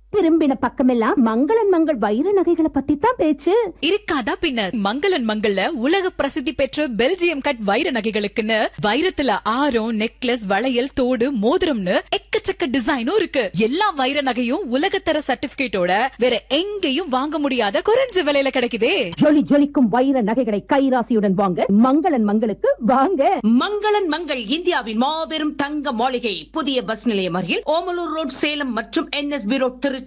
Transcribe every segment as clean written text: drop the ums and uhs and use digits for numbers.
திரும்பின பக்கமெல்லாம் மங்களன் மங்கள் வைர நகைகளை பத்தி தான் பேச்சு. இருக்காதா பின்ன. மங்களன் மங்கள்ல உலக பிரசித்தி பெற்ற பெல்ஜியம் கட் வைர நகைகளுக்குன்னு வைரத்துல ஆரம், நெக்லஸ், வளையல், தோடு, மோதிரம்னு எக்கச்சக்க டிசைனும் இருக்கு. எல்லா வைர நகையும் உலகத்தர சர்டிபிகேட்டோட வேற எங்கேயும் வாங்க முடியாத குறைஞ்ச விலையில கிடைக்குதே. ஜொலி ஜொலிக்கும் வைர நகைகளை கைராசியுடன் வாங்க மங்களன் மங்களுக்கு வாங்க. மங்களன் மங்கள் இந்தியாவின் மாபெரும் தங்க மாளிகை, புதிய பஸ் நிலையம் அருகில் ஓமலூர் ரோட், சேலம் மற்றும் NSB ரோட், திருச்சி.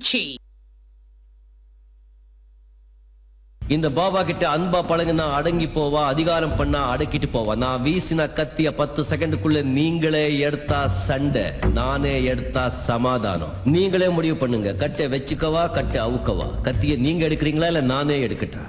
இந்த பாபா கிட்ட அன்பா பழகுனா அடங்கி போவா, அதிகாரம் பண்ணா அடக்கிட்டு போவா. நான் வீசின கத்திய 10 செகண்டுக்குள்ள நீங்களே எடுத்தா சண்டை, நானே எடுத்தா சமாதானம். நீங்களே முடிவு பண்ணுங்க, கட்டை வச்சுக்கவா கட்டை அவுக்கவா. கத்திய நீங்க எடுக்கிறீங்களா இல்ல நானே எடுக்கட்டா?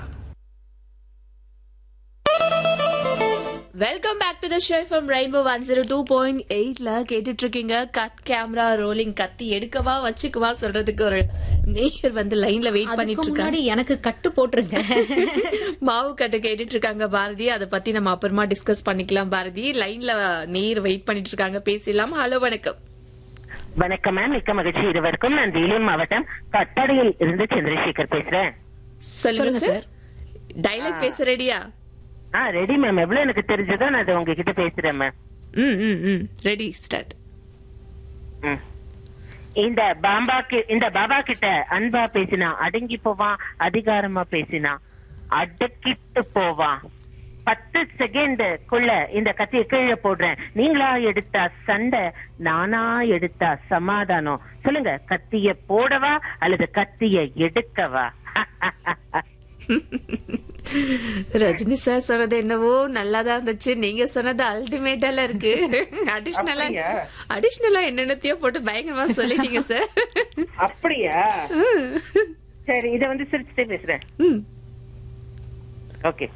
Welcome back to the show from rainbow 102.8ல கேட்டுட்டு இருக்கீங்க. Cut camera rolling. கத்தி எடுக்கவா வச்சுக்கவா சொல்றதுக்கு ஒரு நேயர் வந்து லைன்ல வெயிட் பண்ணிட்டு இருக்காங்க. எனக்கு கட்டு போட்டுருங்க. மாவு கட்டு கேட்டுட்டு இருக்காங்க பாரதி. அதை பத்தி நம்ம அப்புறமா டிஸ்கஸ் பண்ணிக்கலாம். பாரதி லைன்ல நேயர் வெயிட் பண்ணிட்டு இருக்காங்க, பேசலாம். ஹலோ, வணக்கம். வணக்கம் மேம், மிக்க மகிழ்ச்சி இருவருக்கும். நான் வேலூர் மாவட்டம் கட்டாடியில் இருந்து சந்திரசேகர் பேசுறேன். சொல்லுங்க சார். டைலாக் பேச ரெடியா? Ready ma'am. எவ்வளவு எனக்கு தெரிஞ்சதோ நான் அதை உங்ககிட்ட பேசுறேன் மேம். Ready, start. இந்த பாபா கிட்ட அன்பா பேசினா அடங்கி போவான், அதிகாரமா பேசினா அடக்கிட்டு போவான். 10 செகண்டுக்குள்ள இந்த கத்தியை கீழே போடுறேன். நீங்களா எடுத்தா சண்டை, நானா எடுத்தா சமாதானம். சொல்லுங்க, கத்திய போடவா அல்லது கத்திய எடுக்கவா? ரஜினி சார் சொன்னது என்னவோ நல்லாதான் இருந்துச்சு. நீங்க சொன்னது அல்டிமேட்டால இருக்கு. அடிஷனலா என்னென்னத்தையோ போட்டு பயங்கரமா சொல்லிட்டீங்க சார். அப்படியா? சரி, இத வந்து சிரிச்சுட்டே பேசுறேன். ஓகே,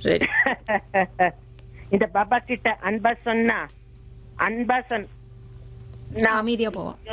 இந்த பாபா கிட்ட அன்பா சொன்னா அமைதியா போவோம்.